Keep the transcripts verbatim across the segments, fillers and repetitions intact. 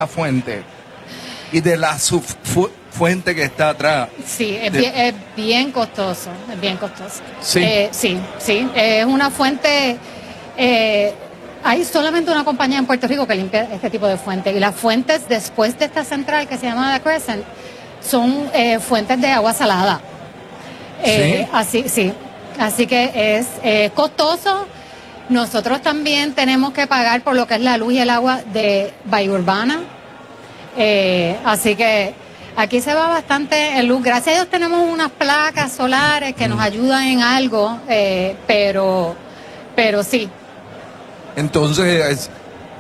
esta fuente y de la subfuente que está atrás. Sí, es, de... bien, es bien costoso, es bien costoso. Sí, eh, sí, sí, es una fuente... Eh, hay solamente una compañía en Puerto Rico que limpia este tipo de fuentes, y las fuentes después de esta central que se llama The Crescent son eh, fuentes de agua salada. Eh, ¿Sí? Así, sí, así que es eh, costoso. Nosotros también tenemos que pagar por lo que es la luz y el agua de Bahía Urbana. Eh, así que aquí se va bastante en luz. Gracias a Dios tenemos unas placas solares que nos ayudan en algo, eh, pero, pero sí. Entonces,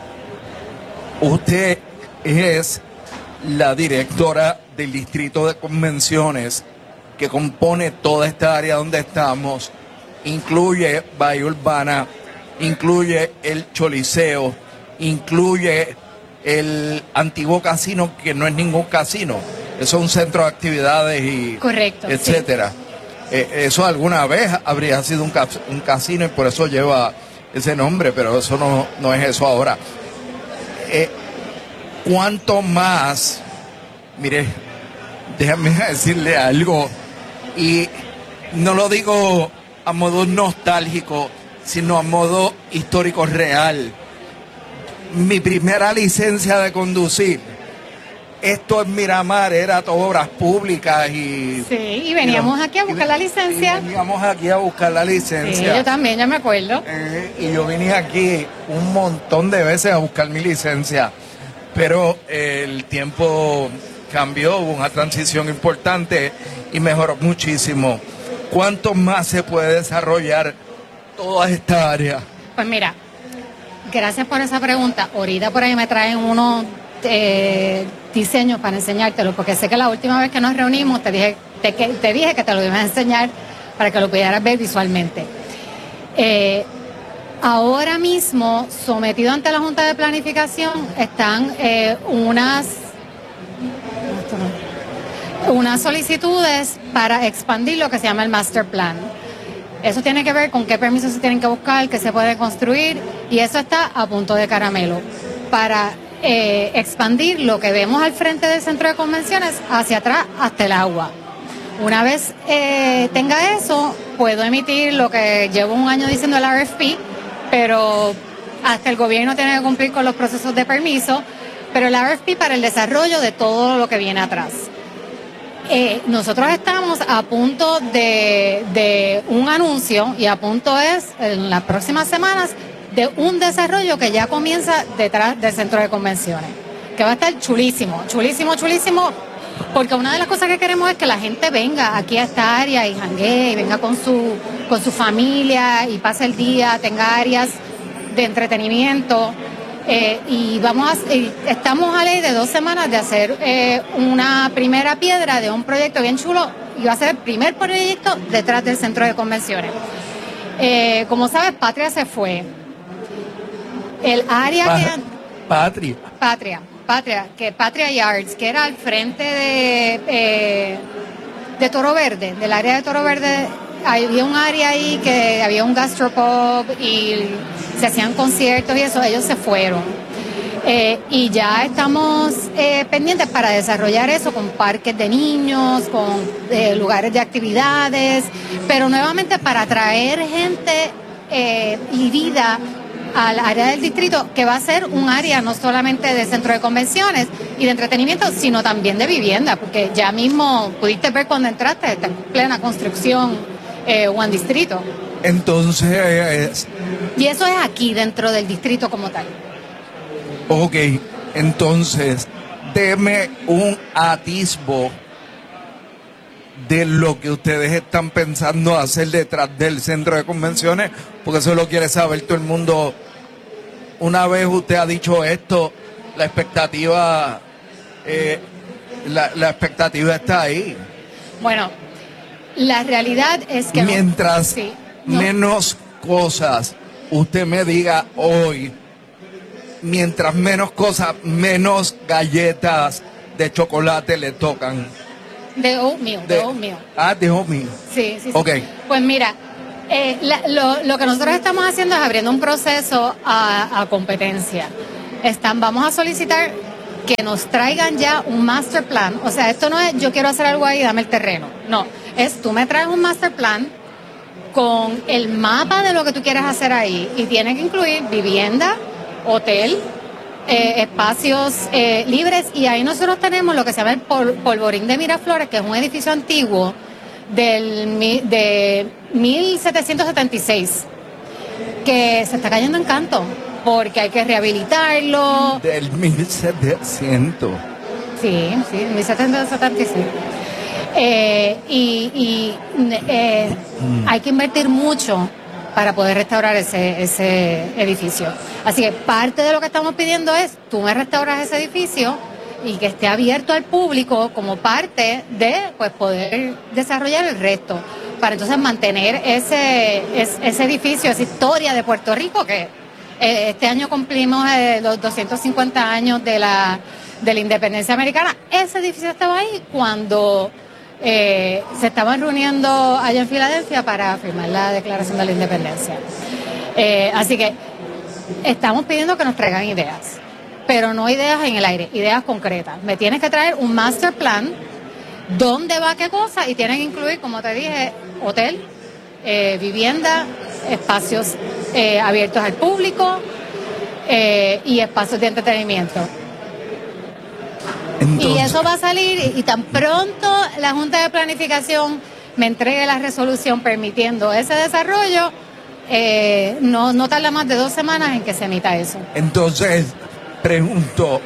usted es la directora del Distrito de Convenciones que compone toda esta área donde estamos, incluye Bahía Urbana, incluye el Choliseo, incluye el antiguo casino, que no es ningún casino, es un centro de actividades y Correcto, etcétera. Sí. Eh, eso alguna vez habría sido un, cas un casino y por eso lleva ese nombre, pero eso no, no es eso ahora. Eh, ¿Cuánto más? Mire, déjame decirle algo, y no lo digo a modo nostálgico, sino a modo histórico real. Mi primera licencia de conducir, esto en Miramar era todo obras públicas y... Sí, y veníamos y, aquí a buscar y, la licencia. Y veníamos aquí a buscar la licencia. Sí, yo también, ya me acuerdo. Eh, y yo vine aquí un montón de veces a buscar mi licencia, pero eh, el tiempo cambió, hubo una transición importante y mejoró muchísimo. ¿Cuánto más se puede desarrollar toda esta área? Pues mira, gracias por esa pregunta. Ahorita por ahí me traen unos eh, diseños para enseñártelo, porque sé que la última vez que nos reunimos te dije, te, que, te dije que te lo iba a enseñar para que lo pudieras ver visualmente. Eh, ahora mismo, sometido ante la Junta de Planificación, están eh, unas... unas solicitudes para expandir lo que se llama el Master Plan. Eso tiene que ver con qué permisos se tienen que buscar, qué se puede construir, y eso está a punto de caramelo para eh, expandir lo que vemos al frente del centro de convenciones hacia atrás hasta el agua. Una vez eh, tenga eso, puedo emitir lo que llevo un año diciendo, el R F P, pero hasta el gobierno tiene que cumplir con los procesos de permiso, pero el R F P para el desarrollo de todo lo que viene atrás. Eh, nosotros estamos a punto de, de un anuncio, y a punto es en las próximas semanas de un desarrollo que ya comienza detrás del centro de convenciones, que va a estar chulísimo, chulísimo, chulísimo, porque una de las cosas que queremos es que la gente venga aquí a esta área y janguee, y venga con su, con su familia y pase el día, tenga áreas de entretenimiento. Eh, y vamos a, eh, estamos a ley de dos semanas de hacer eh, una primera piedra de un proyecto bien chulo, y va a ser el primer proyecto detrás del centro de convenciones. Eh, como sabes, Patria se fue. El área pa que... Patria. Patria, Patria, que Patria Yards, que era al frente de, eh, de Toro Verde, del área de Toro Verde. Había un área ahí que había un gastropub y se hacían conciertos y eso, ellos se fueron. Eh, y ya estamos eh, pendientes para desarrollar eso con parques de niños, con eh, lugares de actividades, pero nuevamente para atraer gente eh, y vida al área del distrito, que va a ser un área no solamente de centro de convenciones y de entretenimiento, sino también de vivienda, porque ya mismo pudiste ver cuando entraste, está en plena construcción. Eh, One Distrito. Entonces... Y eso es aquí, dentro del distrito como tal. Ok, entonces, deme un atisbo de lo que ustedes están pensando hacer detrás del centro de convenciones, porque eso lo quiere saber todo el mundo. Una vez usted ha dicho esto, la expectativa, eh, la, la expectativa está ahí. Bueno, la realidad es que... Mientras no, sí, no. menos cosas usted me diga hoy, mientras menos cosas, menos galletas de chocolate le tocan. De oatmeal, de, de oatmeal. Ah, de oatmeal. Sí, sí, sí. Ok. Pues mira, eh, la, lo, lo que nosotros estamos haciendo es abriendo un proceso a, a competencia. Están, vamos a solicitar que nos traigan ya un master plan. O sea, esto no es yo quiero hacer algo ahí, dame el terreno. No, es tú me traes un master plan con el mapa de lo que tú quieres hacer ahí y tiene que incluir vivienda, hotel, eh, espacios eh, libres, y ahí nosotros tenemos lo que se llama el pol Polvorín de Miraflores, que es un edificio antiguo del, de mil setecientos setenta y seis que se está cayendo en canto porque hay que rehabilitarlo. Del mil setecientos. Sí, sí, mil setecientos setenta y seis. Eh, y y eh, mm. hay que invertir mucho para poder restaurar ese, ese edificio. Así que parte de lo que estamos pidiendo es, tú me restauras ese edificio y que esté abierto al público como parte de pues poder desarrollar el resto, para entonces mantener ese, ese, ese edificio, esa historia de Puerto Rico, que eh, este año cumplimos eh, los doscientos cincuenta años de la, de la independencia americana. Ese edificio estaba ahí cuando eh, se estaban reuniendo allá en Filadelfia para firmar la Declaración de la Independencia. Eh, así que estamos pidiendo que nos traigan ideas, pero no ideas en el aire, ideas concretas. Me tienes que traer un master plan, dónde va qué cosa, y tienen que incluir, como te dije, hotel, eh, vivienda, espacios eh, abiertos al público eh, y espacios de entretenimiento. Entonces, y eso va a salir, y, y tan pronto la Junta de Planificación me entregue la resolución permitiendo ese desarrollo, eh, no, no tarda más de dos semanas en que se emita eso. Entonces, pregunto,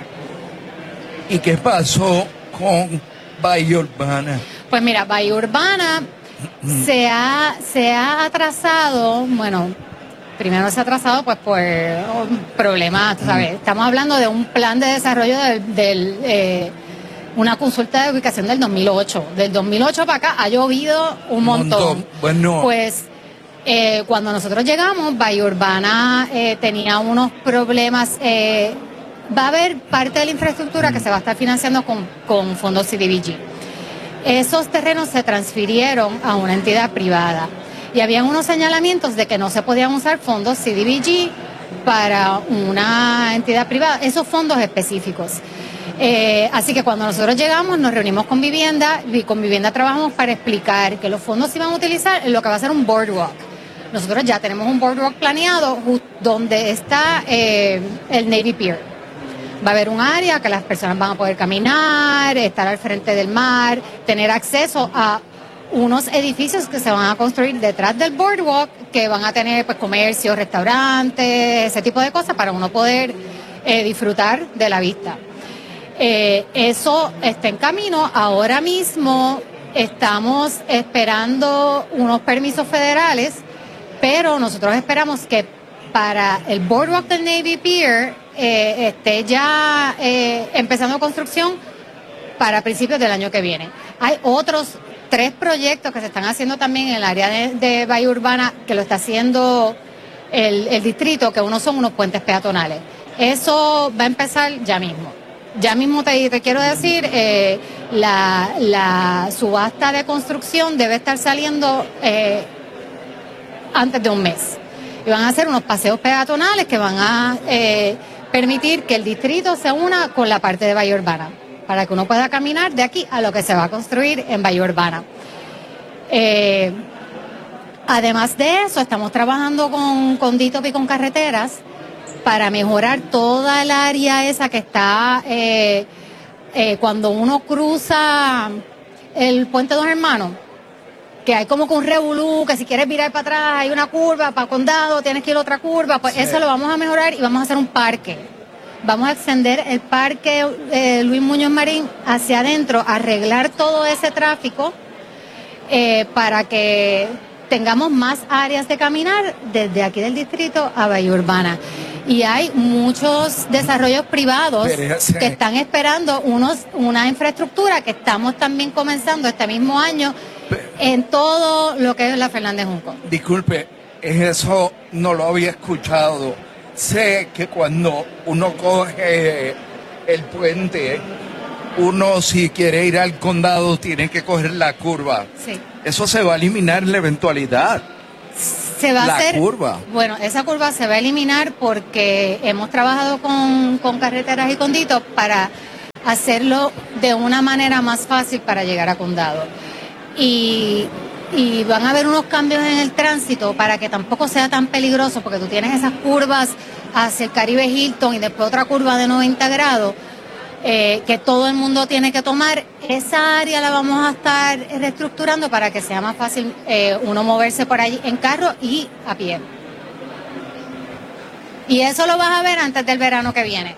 ¿y qué pasó con Bahía Urbana? Pues mira, Bahía Urbana mm. se, ha, se ha atrasado, bueno, primero se ha atrasado pues por problemas, tú sabes, mm. estamos hablando de un plan de desarrollo del, del eh, una consulta de ubicación del dos mil ocho. Del dos mil ocho para acá ha llovido un montón. montón. Bueno. Pues eh, cuando nosotros llegamos, Bahía Urbana eh, tenía unos problemas. Eh, va a haber parte de la infraestructura mm. que se va a estar financiando con, con fondos C D B G. Esos terrenos se transfirieron a una entidad privada y habían unos señalamientos de que no se podían usar fondos C D B G para una entidad privada, esos fondos específicos. Eh, así que cuando nosotros llegamos nos reunimos con Vivienda y con Vivienda trabajamos para explicar que los fondos se iban a utilizar en lo que va a ser un boardwalk. Nosotros ya tenemos un boardwalk planeado donde está eh, el Navy Pier. Va a haber un área que las personas van a poder caminar, estar al frente del mar, tener acceso a unos edificios que se van a construir detrás del boardwalk, que van a tener pues comercios, restaurantes, ese tipo de cosas para uno poder eh, disfrutar de la vista. Eh, eso está en camino. Ahora mismo estamos esperando unos permisos federales, pero nosotros esperamos que para el boardwalk del Navy Pier eh, esté ya eh, empezando construcción para principios del año que viene. Hay otros tres proyectos que se están haciendo también en el área de, de Bahía Urbana, que lo está haciendo el, el distrito, que uno son unos puentes peatonales. Eso va a empezar ya mismo. Ya mismo te, te quiero decir, eh, la, la subasta de construcción debe estar saliendo eh, antes de un mes. Y van a hacer unos paseos peatonales que van a eh, permitir que el distrito se una con la parte de Bahía Urbana, para que uno pueda caminar de aquí a lo que se va a construir en Bahía Urbana. Eh, además de eso, estamos trabajando con, con D I T O P y con Carreteras para mejorar toda el área esa que está eh, eh, cuando uno cruza el Puente Dos Hermanos, que hay como que un revolú, que si quieres virar para atrás hay una curva, para Condado tienes que ir a otra curva, pues sí. Eso lo vamos a mejorar y vamos a hacer un parque. Vamos a extender el parque eh, Luis Muñoz Marín hacia adentro, arreglar todo ese tráfico eh, para que tengamos más áreas de caminar desde aquí del distrito a Bahía Urbana. Y hay muchos desarrollos privados que están esperando unos una infraestructura que estamos también comenzando este mismo año en todo lo que es la Fernández Junco. Disculpe, eso no lo había escuchado. Sé que cuando uno coge el puente, uno si quiere ir al condado tiene que coger la curva. Sí. Eso se va a eliminar en la eventualidad. Se va la a hacer, curva. Bueno, esa curva se va a eliminar porque hemos trabajado con, con Carreteras y con D I T O para hacerlo de una manera más fácil para llegar a Condado. Y, y van a haber unos cambios en el tránsito para que tampoco sea tan peligroso, porque tú tienes esas curvas hacia el Caribe Hilton y después otra curva de noventa grados, eh, que todo el mundo tiene que tomar. Esa área la vamos a estar reestructurando para que sea más fácil eh, uno moverse por allí en carro y a pie. Y eso lo vas a ver antes del verano que viene.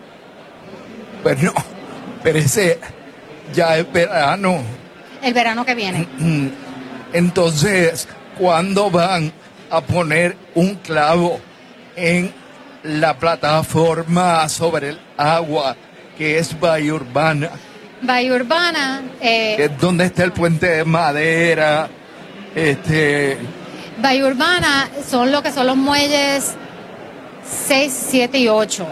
Pues no, pero ese ya es verano. El verano que viene. Entonces, ¿cuándo van a poner un clavo en la plataforma sobre el agua que es Bahía Urbana? Bahía Urbana. Eh, Que es donde está el puente de madera. Este. Bahía Urbana son lo que son los muelles seis, siete y ocho.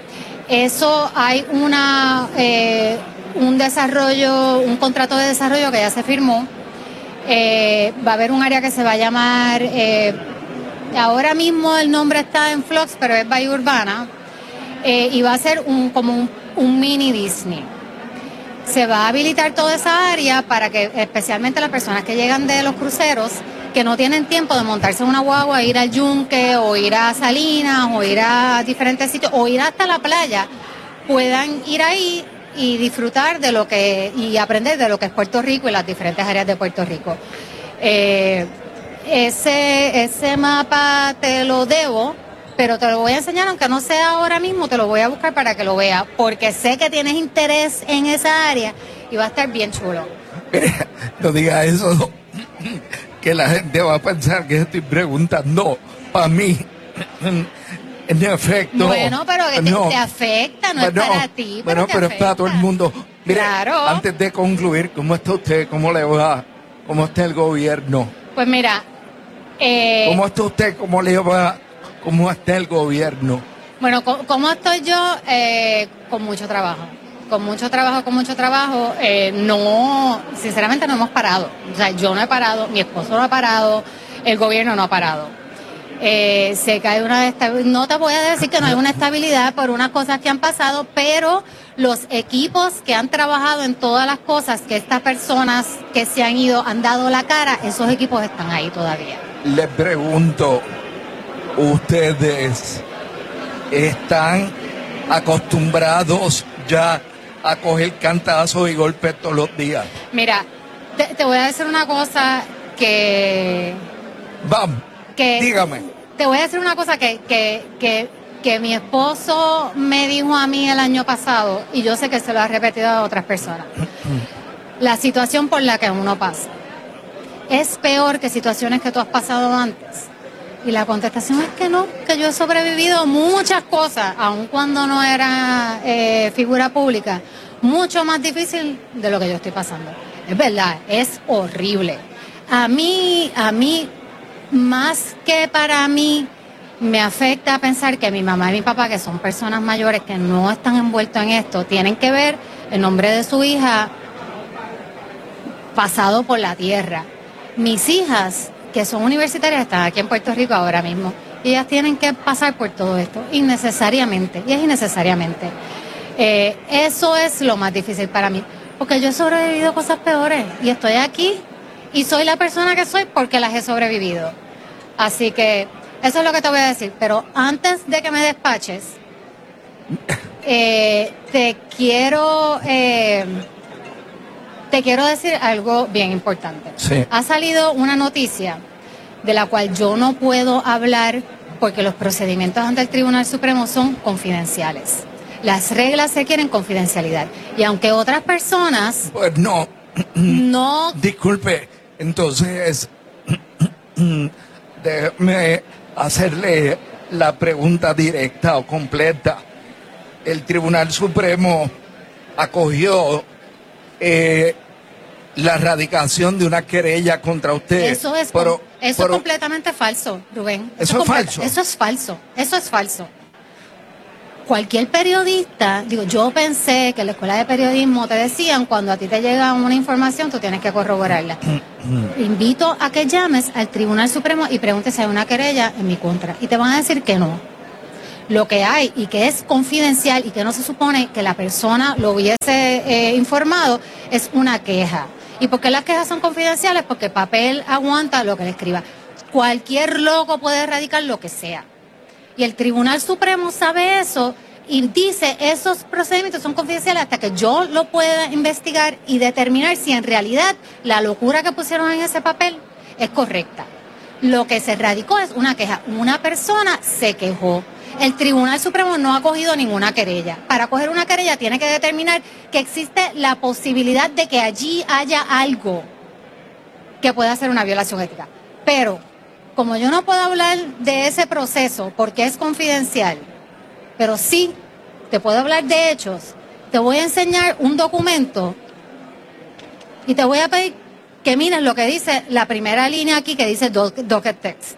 Eso hay una eh, un desarrollo, un contrato de desarrollo que ya se firmó. Eh, va a haber un área que se va a llamar, eh, ahora mismo el nombre está en flux, pero es Bahía Urbana, eh, y va a ser un, como un, un mini Disney. Se va a habilitar toda esa área para que especialmente las personas que llegan de los cruceros, que no tienen tiempo de montarse en una guagua, ir al Yunque o ir a Salinas o ir a diferentes sitios o ir hasta la playa, puedan ir ahí y disfrutar de lo que y aprender de lo que es Puerto Rico y las diferentes áreas de Puerto Rico. Eh, ese, ese mapa te lo debo, pero te lo voy a enseñar, aunque no sea ahora mismo, te lo voy a buscar para que lo veas, porque sé que tienes interés en esa área y va a estar bien chulo. No digas eso, no. Que la gente va a pensar que estoy preguntando para mí. En efecto. Bueno, pero que te, no. te afecta, no Bueno, es para ti. Bueno, pero, pero es para todo el mundo. Mire, Claro. antes de concluir, ¿cómo está usted? ¿Cómo le va? ¿Cómo está el gobierno? Pues mira, eh, ¿Cómo está usted? ¿Cómo le va? ¿Cómo está el gobierno? bueno, co- ¿cómo estoy yo? Eh, con mucho trabajo. Con mucho trabajo, con mucho trabajo. Eh, no, sinceramente no hemos parado. O sea, yo no he parado, mi esposo no ha parado, el gobierno no ha parado. Eh, sé que hay una estabilidad, no te voy a decir que no hay una estabilidad por unas cosas que han pasado, pero los equipos que han trabajado en todas las cosas que estas personas que se han ido han dado la cara, esos equipos están ahí todavía. Le pregunto, ¿ustedes están acostumbrados ya a coger cantazos y golpes todos los días? Mira, te, te voy a decir una cosa que... Vamos, que dígame. Te voy a decir una cosa que, que, que, que mi esposo me dijo a mí el año pasado, y yo sé que se lo ha repetido a otras personas. La situación por la que uno pasa es peor que situaciones que tú has pasado antes. Y la contestación es que no, que yo he sobrevivido muchas cosas, aun cuando no era eh, figura pública, mucho más difícil de lo que yo estoy pasando. Es verdad, es horrible. A mí, a mí, más que para mí, me afecta pensar que mi mamá y mi papá, que son personas mayores que no están envueltos en esto, tienen que ver el nombre de su hija pasado por la tierra. Mis hijas, que son universitarias, están aquí en Puerto Rico ahora mismo, y ellas tienen que pasar por todo esto, innecesariamente, y es innecesariamente. Eh, eso es lo más difícil para mí, porque yo he sobrevivido cosas peores, y estoy aquí, y soy la persona que soy porque las he sobrevivido. Así que eso es lo que te voy a decir. Pero antes de que me despaches, eh, te quiero eh, te quiero decir algo bien importante. Sí. Ha salido una noticia de la cual yo no puedo hablar porque los procedimientos ante el Tribunal Supremo son confidenciales. Las reglas requieren confidencialidad. Y aunque otras personas Pues no, no... disculpe, entonces déjeme hacerle la pregunta directa o completa. El Tribunal Supremo acogió eh, la radicación de una querella contra usted. Eso es, pero, eso pero- es completamente falso, Rubén. ¿Eso es comple- falso? Eso es falso, eso es falso. Cualquier periodista, digo, yo pensé que en la escuela de periodismo te decían, cuando a ti te llega una información, tú tienes que corroborarla. Invito a que llames al Tribunal Supremo y preguntes si hay una querella en mi contra. Y te van a decir que no. Lo que hay y que es confidencial y que no se supone que la persona lo hubiese eh, informado es una queja. ¿Y por qué las quejas son confidenciales? Porque el papel aguanta lo que le escriba. Cualquier loco puede erradicar lo que sea. Y el Tribunal Supremo sabe eso y dice esos procedimientos son confidenciales hasta que yo lo pueda investigar y determinar si en realidad la locura que pusieron en ese papel es correcta. Lo que se radicó es una queja. Una persona se quejó. El Tribunal Supremo no ha cogido ninguna querella. Para coger una querella tiene que determinar que existe la posibilidad de que allí haya algo que pueda ser una violación ética. Pero, como yo no puedo hablar de ese proceso porque es confidencial, pero sí te puedo hablar de hechos, te voy a enseñar un documento y te voy a pedir que mires lo que dice la primera línea aquí que dice docket text.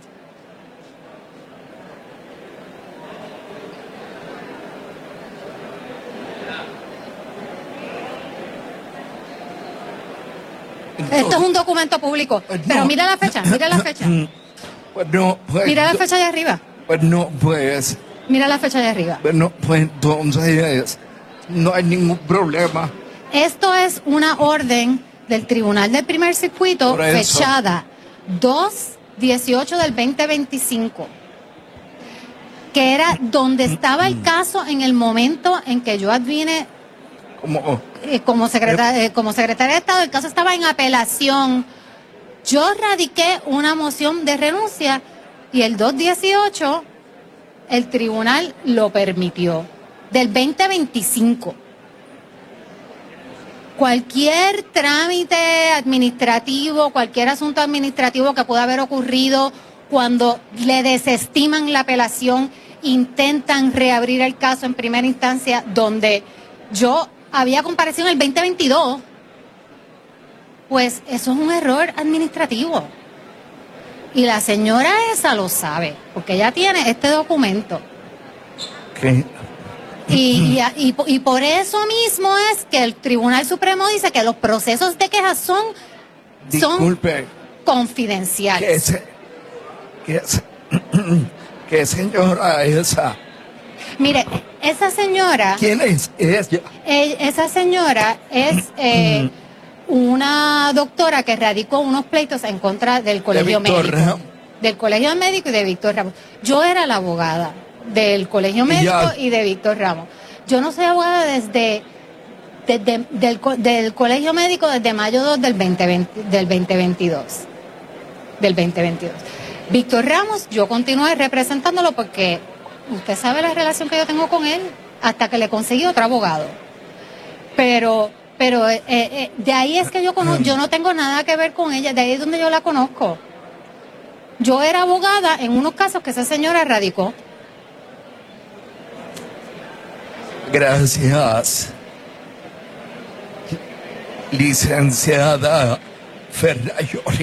Esto es un documento público, pues pero no. mira la fecha, mira la fecha. Pues no, pues, Mira la fecha de arriba. Pues no, pues, Mira la fecha de arriba. pues no, pues entonces no hay ningún problema. Esto es una orden del Tribunal del Primer Circuito Por eso. fechada dos dieciocho del veinte veinticinco, que era donde estaba el caso en el momento en que yo advine Como, eh, como, secretaria, eh, como secretaria de Estado. El caso estaba en apelación. Yo radiqué una moción de renuncia y el dos dieciocho el tribunal lo permitió, del veinte veinticinco. Cualquier trámite administrativo, cualquier asunto administrativo que pueda haber ocurrido cuando le desestiman la apelación, intentan reabrir el caso en primera instancia, donde yo había comparecido en el veinte veintidós, pues eso es un error administrativo. Y la señora esa lo sabe, porque ella tiene este documento. ¿qué? Y, y, y, y por eso mismo es que el Tribunal Supremo dice que los procesos de quejas son, son Disculpe, confidenciales. ¿qué, se, qué, se, ¿qué señora esa? Mire, esa señora, ¿Quién es ella? eh, esa señora es eh, una doctora que radicó unos pleitos en contra del Colegio Víctor Médico. Ramos. Del Colegio Médico y de Víctor Ramos. Yo era la abogada del Colegio Médico ya. y de Víctor Ramos. Yo no soy abogada desde, desde del, co- del Colegio Médico desde mayo dos del veinte veinte, del veinte veintidós. Del veinte veintidós. Víctor Ramos, yo continué representándolo porque usted sabe la relación que yo tengo con él hasta que le conseguí otro abogado. Pero, pero eh, eh, de ahí es que yo conozco, yo no tengo nada que ver con ella, de ahí es donde yo la conozco. Yo era abogada en unos casos que esa señora radicó. Gracias, licenciada Ferraioli.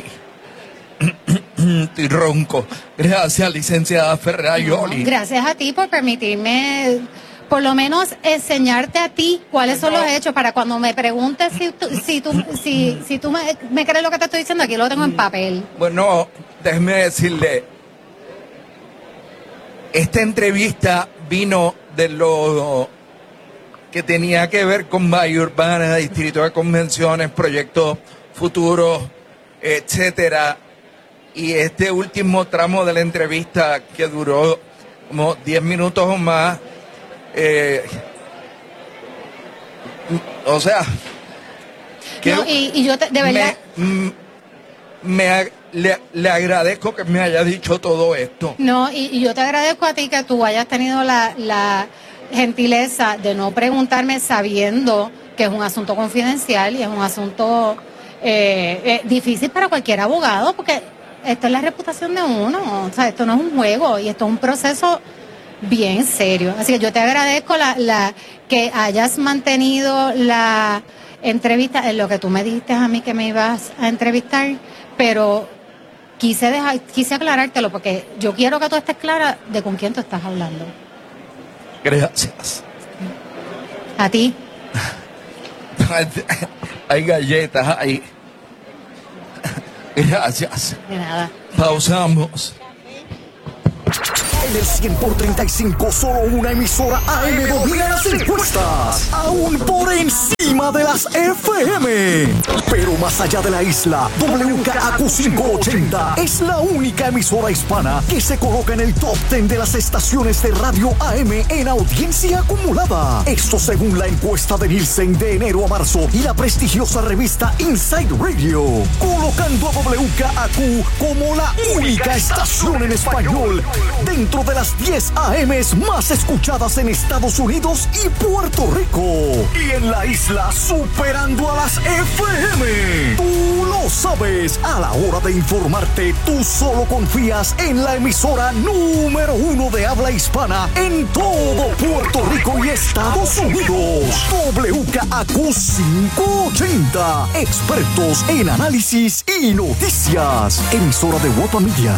Estoy ronco. Gracias, licenciada Ferraioli. No, gracias a ti por permitirme, por lo menos, enseñarte a ti cuáles son los hechos para cuando me preguntes si tú, si tú, si, si tú me, me crees lo que te estoy diciendo, aquí lo tengo en papel. Bueno, déjeme decirle, esta entrevista vino de lo que tenía que ver con Bahía Urbana, Distrito de Convenciones, proyectos futuros, etcétera. Y este último tramo de la entrevista, que duró como diez minutos o más, eh, o sea, que No, y, y yo te- de verdad, me, mm, me ag- le, le agradezco que me haya dicho todo esto. no, y, y yo te agradezco a ti que tú hayas tenido la, la gentileza de no preguntarme sabiendo que es un asunto confidencial y es un asunto eh, eh, difícil para cualquier abogado, porque esto es la reputación de uno, o sea, esto no es un juego y esto es un proceso bien serio. Así que yo te agradezco la, la que hayas mantenido la entrevista en lo que tú me dijiste a mí que me ibas a entrevistar, pero quise dejar, quise aclarártelo porque yo quiero que tú estés clara de con quién tú estás hablando. Gracias. A ti. Hay galletas ahí. Gracias. De nada. Pausamos. En el cien por treinta y cinco, solo una emisora A M domina las encuestas, aún por encima de las F M. Pero más allá de la isla, W K A Q quinientos ochenta es la única emisora hispana que se coloca en el top diez de las estaciones de radio A M en audiencia acumulada. Esto según la encuesta de Nielsen de enero a marzo y la prestigiosa revista Inside Radio, colocando a W K A Q como la única estación en español dentro de las diez A Ms más escuchadas en Estados Unidos y Puerto Rico. Y en la isla superando a las F M. Tú lo sabes, a la hora de informarte, tú solo confías en la emisora número uno de habla hispana en todo Puerto Rico y Estados Unidos. W K A Q quinientos ochenta. Expertos en análisis y noticias. Emisora de Guapa Media.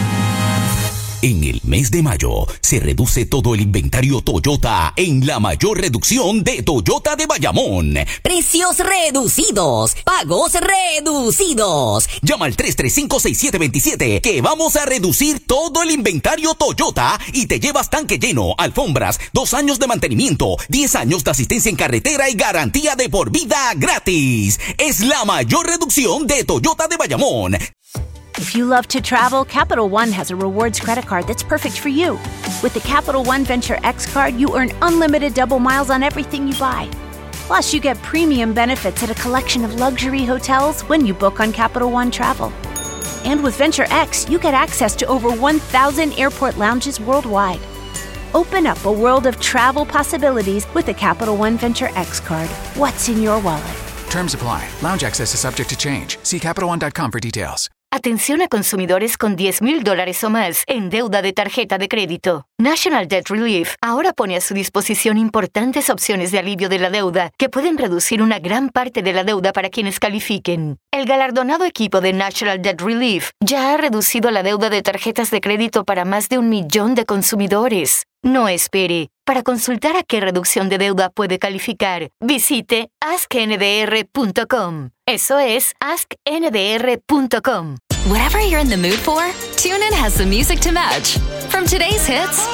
En el mes de mayo se reduce todo el inventario Toyota en la mayor reducción de Toyota de Bayamón. Precios reducidos, pagos reducidos. Llama al tres tres cinco, seis siete dos siete que vamos a reducir todo el inventario Toyota y te llevas tanque lleno, alfombras, dos años de mantenimiento, diez años de asistencia en carretera y garantía de por vida gratis. Es la mayor reducción de Toyota de Bayamón. If you love to travel, Capital One has a rewards credit card that's perfect for you. With the Capital One Venture X card, you earn unlimited double miles on everything you buy. Plus, you get premium benefits at a collection of luxury hotels when you book on Capital One Travel. And with Venture X, you get access to over one thousand airport lounges worldwide. Open up a world of travel possibilities with the Capital One Venture X card. What's in your wallet? Terms apply. Lounge access is subject to change. See Capital One dot com for details. Atención a consumidores con diez mil dólares o más en deuda de tarjeta de crédito. National Debt Relief ahora pone a su disposición importantes opciones de alivio de la deuda que pueden reducir una gran parte de la deuda para quienes califiquen. El galardonado equipo de National Debt Relief ya ha reducido la deuda de tarjetas de crédito para más de un millón de consumidores. No espere. Para consultar a qué reducción de deuda puede calificar, visite ask N D R punto com. Eso es ask N D R punto com. Whatever you're in the mood for, TuneIn has the music to match. From today's hits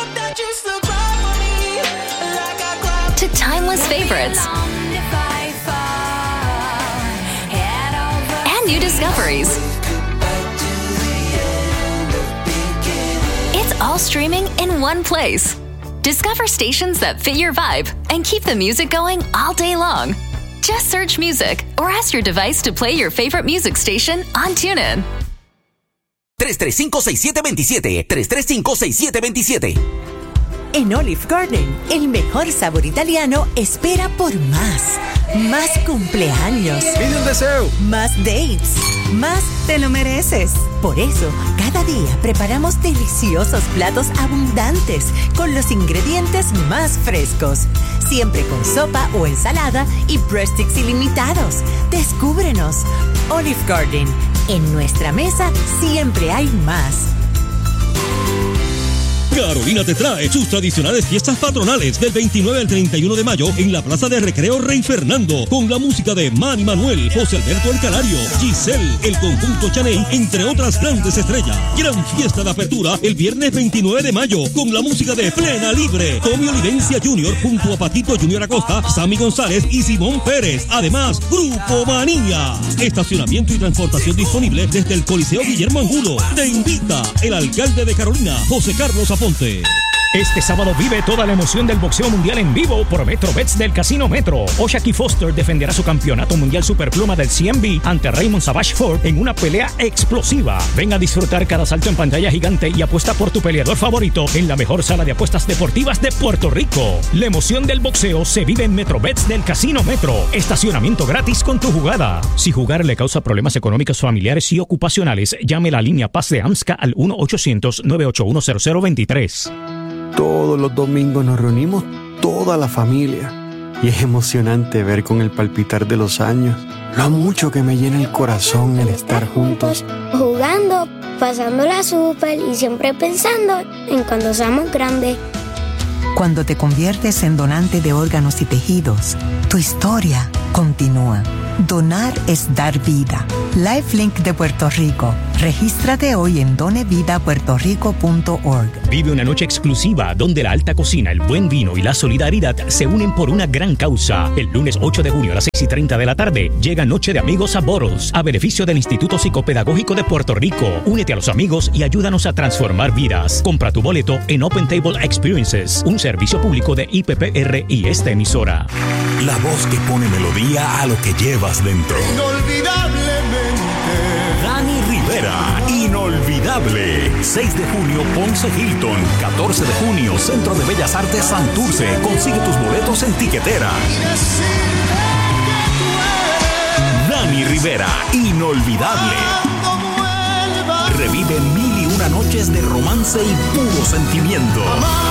to timeless favorites and new discoveries. It's all streaming in one place. Discover stations that fit your vibe and keep the music going all day long. Just search music or ask your device to play your favorite music station on TuneIn. tres tres cinco, seis siete dos siete. tres tres cinco, seis siete dos siete. En Olive Garden, el mejor sabor italiano espera por más. Más cumpleaños. Pide un deseo. Más dates. Más te lo mereces. Por eso, cada día preparamos deliciosos platos abundantes con los ingredientes más frescos. Siempre con sopa o ensalada y breadsticks ilimitados. Descúbrenos. Olive Garden. En nuestra mesa siempre hay más. Carolina te trae sus tradicionales fiestas patronales del veintinueve al treinta y uno de mayo en la Plaza de Recreo Rey Fernando, con la música de Manny Manuel, José Alberto El Canario, Giselle, el conjunto Chaney, entre otras grandes estrellas. Gran fiesta de apertura el viernes veintinueve de mayo con la música de Plena Libre, Tommy Olivencia junior junto a Patito Junior Acosta, Sammy González y Simón Pérez. Además, Grupo Manía. Estacionamiento y transportación disponible desde el Coliseo Guillermo Angulo. Te invita el alcalde de Carolina, José Carlos Aponte. Este sábado vive toda la emoción del boxeo mundial en vivo por MetroBets del Casino Metro. O'Shaquie Foster defenderá su campeonato mundial superpluma del C M B ante Raymond Savage Ford en una pelea explosiva. Ven a disfrutar cada salto en pantalla gigante y apuesta por tu peleador favorito en la mejor sala de apuestas deportivas de Puerto Rico. La emoción del boxeo se vive en MetroBets del Casino Metro. Estacionamiento gratis con tu jugada. Si jugar le causa problemas económicos, familiares y ocupacionales, llame la línea Paz de AMSCA al uno ochocientos, nueve ocho uno, cero cero dos tres. Todos los domingos nos reunimos toda la familia y es emocionante ver con el palpitar de los años lo mucho que me llena el corazón el estar juntos. Jugando, pasándola súper y siempre pensando en cuando seamos grandes. Cuando te conviertes en donante de órganos y tejidos, tu historia continúa. Donar es dar vida. LifeLink de Puerto Rico. Regístrate hoy en done vida puerto rico punto org. Vive una noche exclusiva donde la alta cocina, el buen vino y la solidaridad se unen por una gran causa. El lunes ocho de junio a las seis y treinta de la tarde llega Noche de Amigos a Boros, a beneficio del Instituto Psicopedagógico de Puerto Rico. Únete a los amigos y ayúdanos a transformar vidas. Compra tu boleto en Open Table Experiences, un servicio público de I P P R y esta emisora. La voz que pone melodía a lo que llevas dentro. Inolvidablemente. Dani Rivera, inolvidable. seis de junio, Ponce Hilton. catorce de junio, Centro de Bellas Artes Santurce. Consigue tus boletos en Tiquetera. Dani Rivera, inolvidable. Revive mil y una noches de romance y puro sentimiento.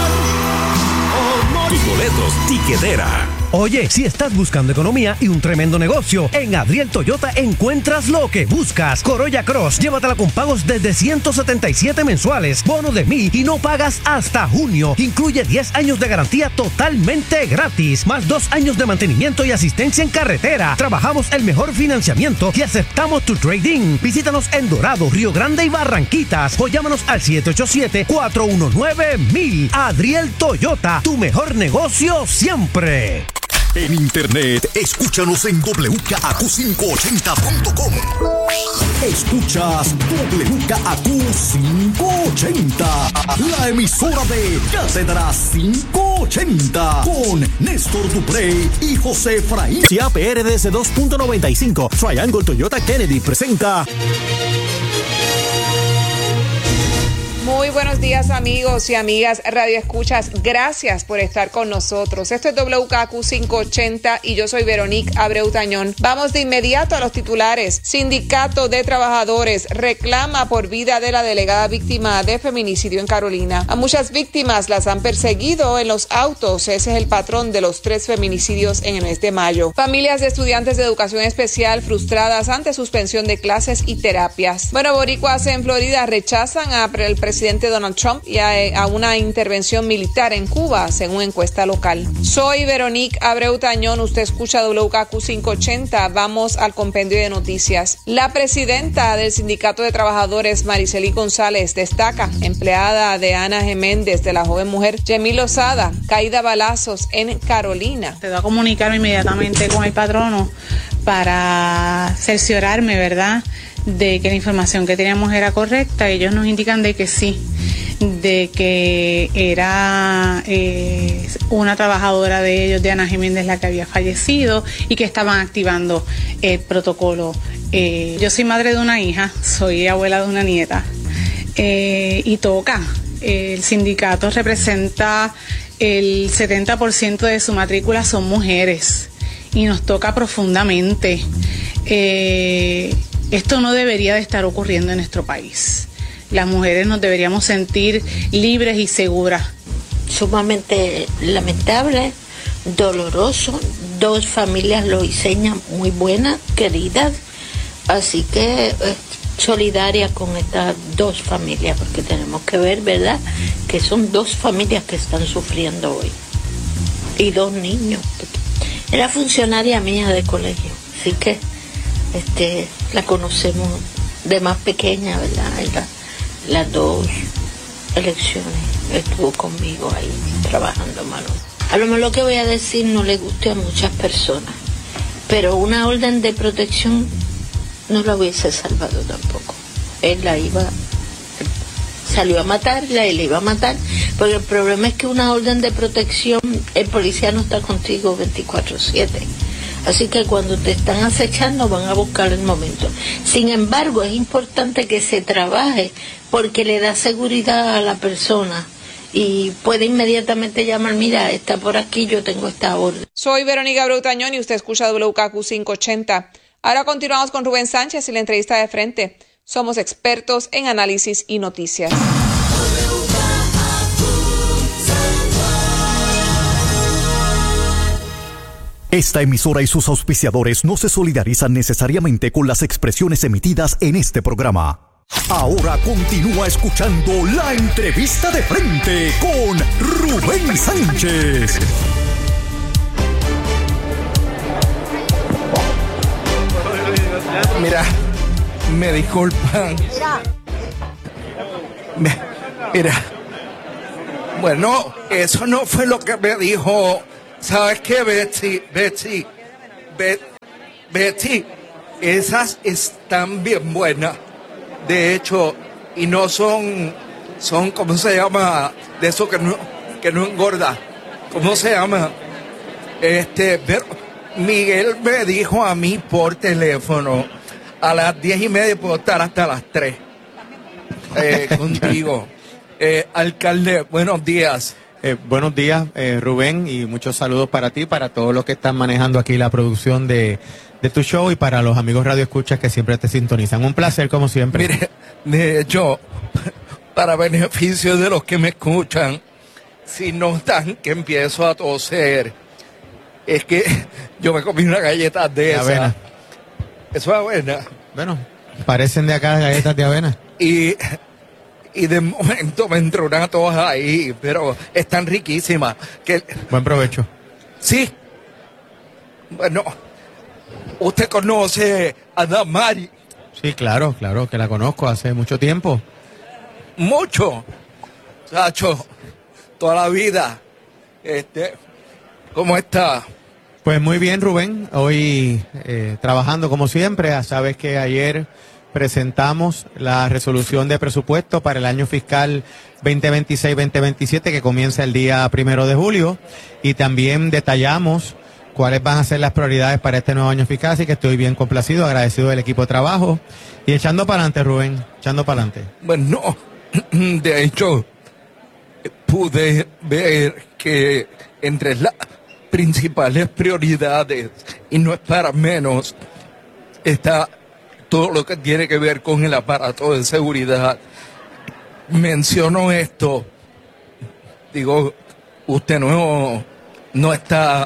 Tus boletos, Tiquetera. Oye, si estás buscando economía y un tremendo negocio, en Adriel Toyota encuentras lo que buscas. Corolla Cross, llévatela con pagos desde ciento setenta y siete mensuales, bono de mil y no pagas hasta junio. Incluye diez años de garantía totalmente gratis, más dos años de mantenimiento y asistencia en carretera. Trabajamos el mejor financiamiento y aceptamos tu trading. Visítanos en Dorado, Río Grande y Barranquitas o llámanos al siete ocho siete, cuatro uno nueve, mil. Adriel Toyota, tu mejor negocio siempre. En internet, escúchanos en doble u K A Q quinientos ochenta punto com. Escuchas doble u K A Q quinientos ochenta, la emisora de Cátedra quinientos ochenta, con Néstor Duprey y José Efraín. C A P R D S dos punto noventa y cinco, Triangle Toyota Kennedy presenta. Muy buenos días, amigos y amigas Radio Escuchas. Gracias por estar con nosotros. Esto es W K Q quinientos ochenta y yo soy Veronique Abreu Tañón. Vamos de inmediato a los titulares. Sindicato de Trabajadores reclama por vida de la delegada víctima de feminicidio en Carolina. A muchas víctimas las han perseguido en los autos. Ese es el patrón de los tres feminicidios en el mes de mayo. Familias de estudiantes de educación especial frustradas ante suspensión de clases y terapias. Bueno, boricuas en Florida rechazan al presidente presidente Donald Trump y a, a una intervención militar en Cuba, según encuesta local. Soy Veronique Abreu Tañón, usted escucha W K Q quinientos ochenta. Vamos al compendio de noticias. La presidenta del Sindicato de Trabajadores, Maricely González, destaca, empleada de Ana G. Méndez, de la joven mujer Yemí Lozada, caída a balazos en Carolina. Te voy a comunicarme inmediatamente con el patrono para cerciorarme, ¿verdad?, de que la información que teníamos era correcta. Ellos nos indican de que sí, de que era eh, una trabajadora de ellos, de Ana Jiménez, la que había fallecido y que estaban activando el protocolo. Eh, yo soy madre de una hija, soy abuela de una nieta eh, y toca. El sindicato representa el setenta por ciento de su matrícula son mujeres y nos toca profundamente. Eh, Esto no debería de estar ocurriendo en nuestro país. Las mujeres nos deberíamos sentir libres y seguras. Sumamente lamentable, doloroso. Dos familias loiseñas muy buenas, queridas. Así que eh, solidaria con estas dos familias, porque tenemos que ver, ¿verdad?, que son dos familias que están sufriendo hoy. Y dos niños. Era funcionaria mía de colegio, así que Este, la conocemos de más pequeña, ¿verdad? La, las dos elecciones estuvo conmigo ahí trabajando, mano. A lo mejor lo que voy a decir no le guste a muchas personas, pero una orden de protección no la hubiese salvado tampoco. Él la iba, salió a matarla y la iba a matar, porque el problema es que una orden de protección, el policía no está contigo veinticuatro siete. Así que cuando te están acechando van a buscar el momento. Sin embargo, es importante que se trabaje porque le da seguridad a la persona y puede inmediatamente llamar, mira, está por aquí, yo tengo esta orden. Soy Verónica Abreu Tañón y usted escucha W K Q quinientos ochenta. Ahora continuamos con Rubén Sánchez y la entrevista de frente. Somos expertos en análisis y noticias. Esta emisora y sus auspiciadores no se solidarizan necesariamente con las expresiones emitidas en este programa. Ahora continúa escuchando la entrevista de frente con Rubén Sánchez. Mira, me disculpan. Me, mira, bueno, eso no fue lo que me dijo. ¿Sabes qué, Betsy? Betsy, Bet, Betsy, esas están bien buenas. De hecho, y no son, son, ¿cómo se llama? De eso que no, que no engorda. ¿Cómo se llama? Este, pero Miguel me dijo a mí por teléfono, a las diez y media puedo estar hasta las tres eh, contigo. Eh, alcalde, buenos días. Eh, buenos días, eh, Rubén, y muchos saludos para ti, para todos los que están manejando aquí la producción de, de tu show y para los amigos radioescuchas que siempre te sintonizan. Un placer, como siempre. Mire, de hecho, para beneficio de los que me escuchan, si notan que empiezo a toser, es que yo me comí una galleta de esa. avena. Eso es avena. Bueno, parecen de acá galletas de avena. Y... Y de momento me entró una tos ahí, pero están riquísimas. Que... Buen provecho. Sí. Bueno, usted conoce a Damari. Sí, claro, claro, que la conozco hace mucho tiempo. Mucho. Chacho, toda la vida. Este, ¿cómo está? Pues muy bien, Rubén. Hoy eh, trabajando como siempre. Sabes que ayer presentamos la resolución de presupuesto para el año fiscal veinte veintiséis veinte veintisiete que comienza el día primero de julio y también detallamos cuáles van a ser las prioridades para este nuevo año fiscal, así que estoy bien complacido, agradecido del equipo de trabajo y echando para adelante, Rubén, echando para adelante. Bueno, de hecho, pude ver que entre las principales prioridades, y no es para menos, está todo lo que tiene que ver con el aparato de seguridad. Menciono esto, digo, usted no, no está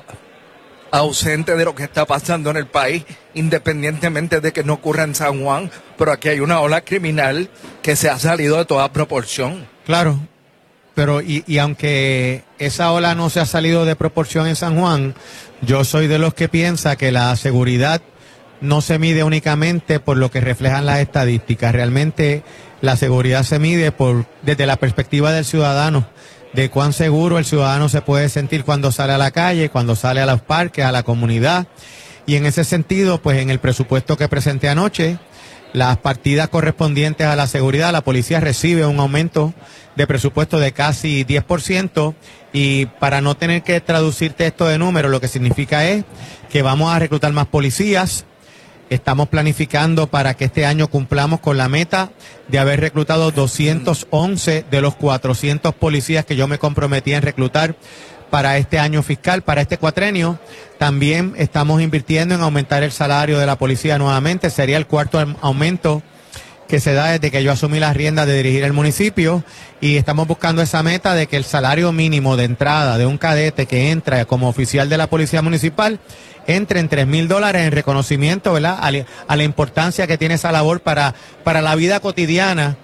ausente de lo que está pasando en el país, independientemente de que no ocurra en San Juan, pero aquí hay una ola criminal que se ha salido de toda proporción. Claro, pero y, y aunque esa ola no se ha salido de proporción en San Juan, yo soy de los que piensa que la seguridad no se mide únicamente por lo que reflejan las estadísticas. Realmente la seguridad se mide por desde la perspectiva del ciudadano, de cuán seguro el ciudadano se puede sentir cuando sale a la calle, cuando sale a los parques, a la comunidad. Y en ese sentido, pues en el presupuesto que presenté anoche, las partidas correspondientes a la seguridad, la policía recibe un aumento de presupuesto de casi diez por ciento. Y para no tener que traducirte esto de números, lo que significa es que vamos a reclutar más policías. Estamos planificando para que este año cumplamos con la meta de haber reclutado doscientos once de los cuatrocientos policías que yo me comprometí en reclutar para este año fiscal, para este cuatrenio. También estamos invirtiendo en aumentar el salario de la policía nuevamente. Sería el cuarto aumento que se da desde que yo asumí las riendas de dirigir el municipio y estamos buscando esa meta de que el salario mínimo de entrada de un cadete que entra como oficial de la policía municipal entre en tres mil dólares en reconocimiento, ¿verdad?, a la, a la importancia que tiene esa labor para, para la vida cotidiana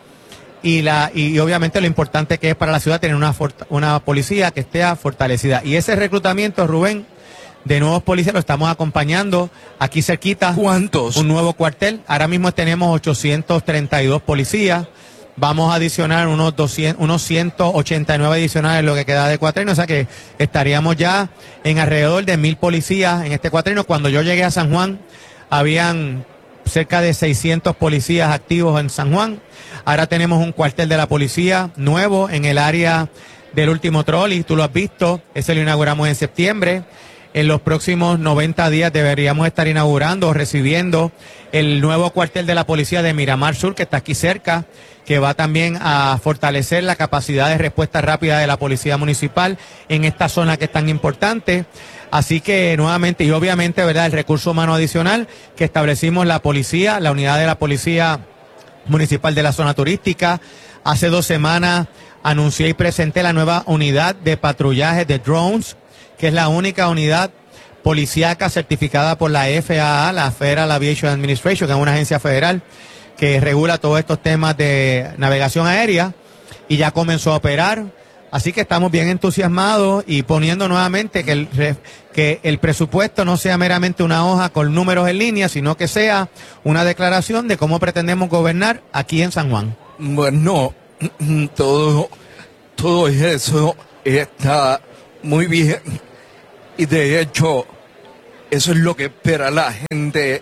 y la y obviamente lo importante que es para la ciudad tener una, una policía que esté fortalecida. Y ese reclutamiento, Rubén, de nuevos policías lo estamos acompañando aquí cerquita. ¿Cuántos? Un nuevo cuartel. Ahora mismo tenemos ochocientos treinta y dos policías. Vamos a adicionar unos doscientos, unos ciento ochenta y nueve adicionales en lo que queda de cuatrenio, o sea que estaríamos ya en alrededor de mil policías en este cuatrenio. Cuando yo llegué a San Juan, habían cerca de seiscientos policías activos en San Juan. Ahora tenemos un cuartel de la policía nuevo en el área del último trolley, tú lo has visto, ese lo inauguramos en septiembre. En los próximos noventa días deberíamos estar inaugurando o recibiendo el nuevo cuartel de la policía de Miramar Sur, que está aquí cerca, que va también a fortalecer la capacidad de respuesta rápida de la policía municipal en esta zona que es tan importante. Así que nuevamente, y obviamente, ¿verdad?, el recurso humano adicional que establecimos la policía, la unidad de la policía municipal de la zona turística. Hace dos semanas anuncié y presenté la nueva unidad de patrullaje de drones, que es la única unidad policíaca certificada por la F A A, la Federal Aviation Administration, que es una agencia federal que regula todos estos temas de navegación aérea, y ya comenzó a operar. Así que estamos bien entusiasmados y poniendo nuevamente que el, que el presupuesto no sea meramente una hoja con números en línea, sino que sea una declaración de cómo pretendemos gobernar aquí en San Juan. Bueno, todo, todo eso está muy bien y de hecho eso es lo que espera la gente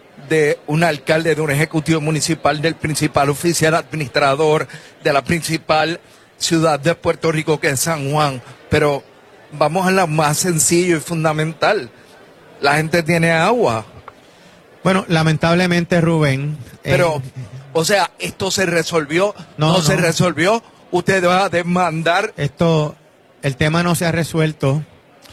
de un alcalde, de un ejecutivo municipal, del principal oficial administrador, de la principal ciudad de Puerto Rico que es San Juan. Pero vamos a lo más sencillo y fundamental. La gente tiene agua. Bueno, lamentablemente, Rubén. Pero, eh, o sea, esto se resolvió, no, no, no no se resolvió. Usted va a demandar. Esto, el tema no se ha resuelto.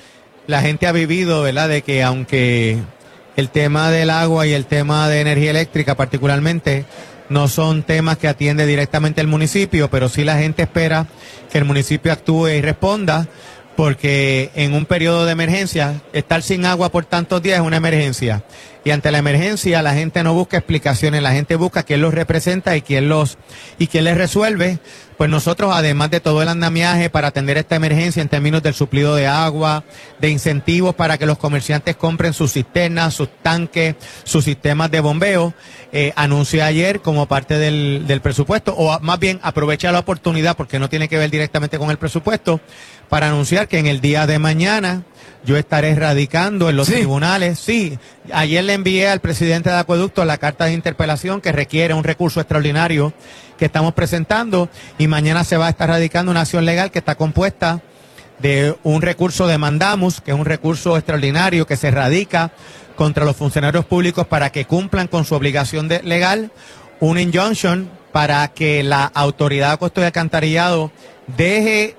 La gente ha vivido, ¿verdad?, de que aunque el tema del agua y el tema de energía eléctrica particularmente no son temas que atiende directamente el municipio, pero sí la gente espera que el municipio actúe y responda, porque en un periodo de emergencia, estar sin agua por tantos días es una emergencia. Y ante la emergencia la gente no busca explicaciones, la gente busca quién los representa y quién los y quién les resuelve. Pues nosotros, además de todo el andamiaje para atender esta emergencia en términos del suplido de agua, de incentivos para que los comerciantes compren sus cisternas, sus tanques, sus sistemas de bombeo, eh, anuncié ayer como parte del, del presupuesto, o a, más bien aprovecha la oportunidad, porque no tiene que ver directamente con el presupuesto, para anunciar que en el día de mañana yo estaré radicando en los ¿Sí? tribunales. Sí, ayer le envié al presidente de Acueducto la carta de interpelación que requiere un recurso extraordinario que estamos presentando, y mañana se va a estar radicando una acción legal que está compuesta de un recurso de mandamus, que es un recurso extraordinario que se radica contra los funcionarios públicos para que cumplan con su obligación de, legal, un injunction para que la autoridad de acueducto y alcantarillado deje